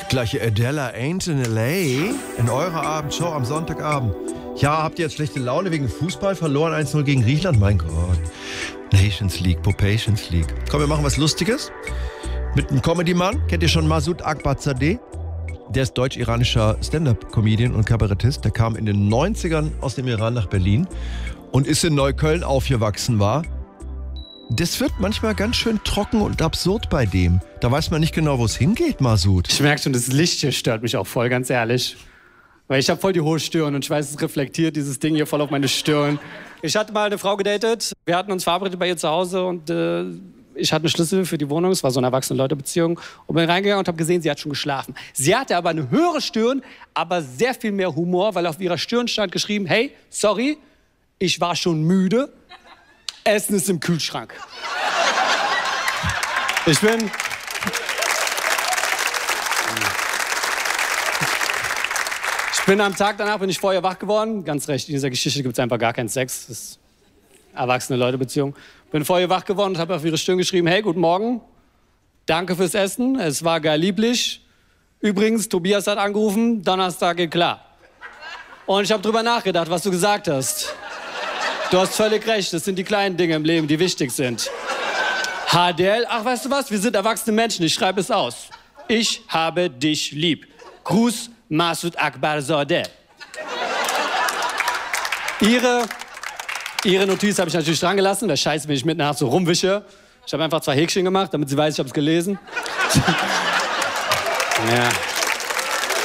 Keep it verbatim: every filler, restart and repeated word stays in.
Gleiche Adela ain't in L A. In eurer Abendshow am Sonntagabend. Ja, habt ihr jetzt schlechte Laune wegen Fußball? Verloren eins null gegen Griechenland? Mein Gott. Nations League, Popations League. Komm, wir machen was Lustiges. Mit einem Comedy-Mann. Kennt ihr schon Masoud Akbarzadeh? Der ist deutsch-iranischer Stand-Up-Comedian und Kabarettist. Der kam in den neunzigern aus dem Iran nach Berlin und ist in Neukölln aufgewachsen, war. Das wird manchmal ganz schön trocken und absurd bei dem. Da weiß man nicht genau, wo es hingeht, Masoud. Ich merke schon, das Licht hier stört mich auch voll, ganz ehrlich. Weil ich habe voll die hohe Stirn und ich weiß, es reflektiert dieses Ding hier voll auf meine Stirn. Ich hatte mal eine Frau gedatet. Wir hatten uns verabredet bei ihr zu Hause und äh, ich hatte einen Schlüssel für die Wohnung. Es war so eine Erwachsene-Leute-Beziehung. Und bin reingegangen und habe gesehen, sie hat schon geschlafen. Sie hatte aber eine höhere Stirn, aber sehr viel mehr Humor, weil auf ihrer Stirn stand geschrieben, hey, sorry, ich war schon müde. Essen ist im Kühlschrank. Ich bin... Ich bin am Tag danach, bin ich vorher wach geworden. Ganz recht, in dieser Geschichte gibt es einfach gar keinen Sex. Das ist Erwachsene-Leute-Beziehung. Bin vorher wach geworden und habe auf ihre Stirn geschrieben, hey, guten Morgen, danke fürs Essen, es war geil lieblich. Übrigens, Tobias hat angerufen, Donnerstag geht klar. Und ich habe drüber nachgedacht, was du gesagt hast. Du hast völlig recht, das sind die kleinen Dinge im Leben, die wichtig sind. H D L, ach, weißt du was, wir sind erwachsene Menschen, ich schreibe es aus. Ich habe dich lieb. Gruß, Masoud Akbarzadeh. Ihre, ihre Notiz habe ich natürlich dran gelassen. Wäre scheiße, wenn ich mitten nachher so rumwische. Ich habe einfach zwei Häkchen gemacht, damit sie weiß, ich habe es gelesen. Ja.